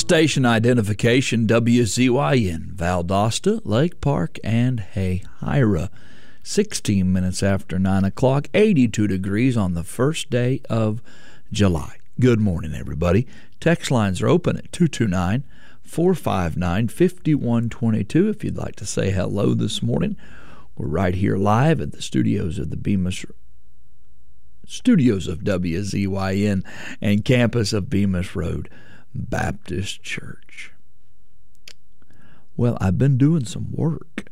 Station identification WZYN, Valdosta, Lake Park, and Hayhira. 16 minutes after 9 o'clock, 82 degrees on the first day of July. Good morning, everybody. Text lines are open at 229-459-5122 if you'd like to say hello this morning. We're right here live at the studios of WZYN and campus of Bemis Road Baptist Church. Well, I've been doing some work.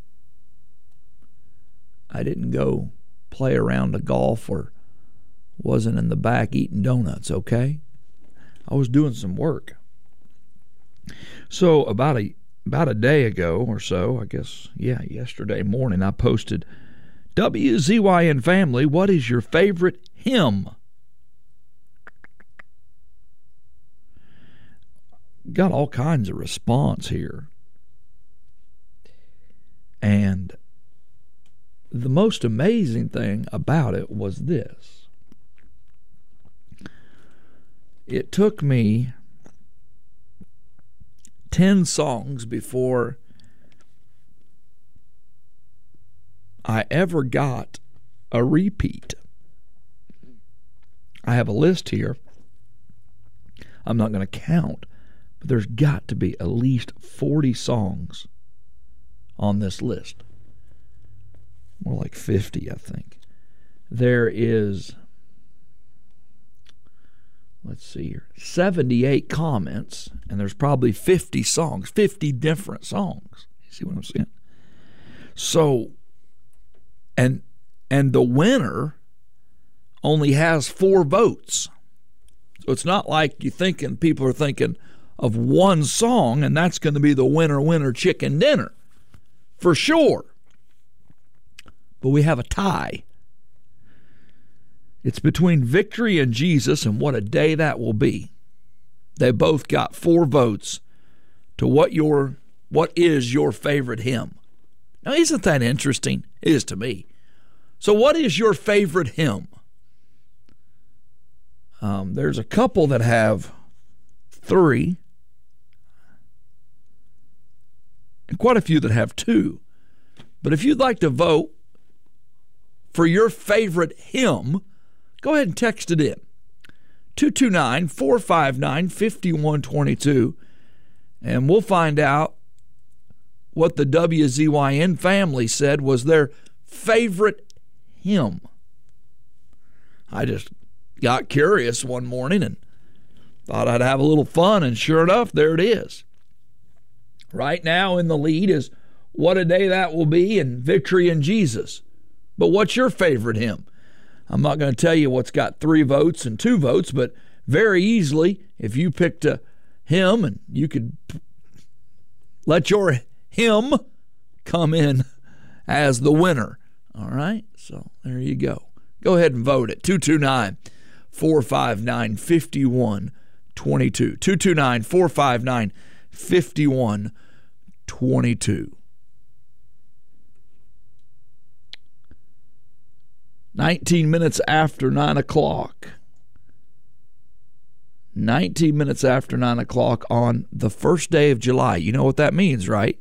I didn't go play around the golf or wasn't in the back eating donuts, okay? I was doing some work. So about a day ago or so, I guess, yesterday morning, I posted, WZYN family, what is your favorite hymn? Got all kinds of response here. And the most amazing thing about it was this. It took me 10 songs before I ever got a repeat. I have a list here. I'm not going to count, but there's got to be at least 40 songs on this list. More like 50, I think. There is, let's see here, 78 comments, and there's probably 50 songs, 50 different songs. You see what I'm saying? So, and the winner only has 4 votes. So it's not like people are thinking of one song, and that's going to be the winner chicken dinner. For sure. But we have a tie. It's between Victory and Jesus, and what a day that will be. They both got 4 votes to what is your favorite hymn. Now, isn't that interesting? It is to me. So what is your favorite hymn? There's a couple that have 3, and quite a few that have 2. But if you'd like to vote for your favorite hymn, go ahead and text it in. 229-459-5122, and we'll find out what the WZYN family said was their favorite hymn. I just got curious one morning and thought I'd have a little fun, and sure enough, there it is. Right now in the lead is What a Day That Will Be and Victory in Jesus. But what's your favorite hymn? I'm not going to tell you what's got 3 votes and 2 votes, but very easily, if you picked a hymn, and you could let your hymn come in as the winner. All right? So there you go. Go ahead and vote at 229-459-5122. 229-459-5122. 19 minutes after 9 o'clock. 19 minutes after 9 o'clock on the first day of July. You know what that means, right?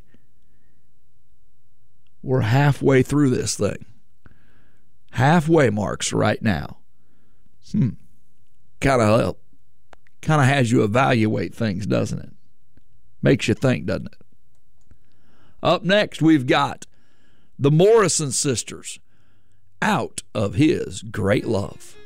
We're halfway through this thing. Halfway marks right now. Kind of has you evaluate things, doesn't it? Makes you think, doesn't it? Up next, we've got the Morrison Sisters, Out of His Great Love.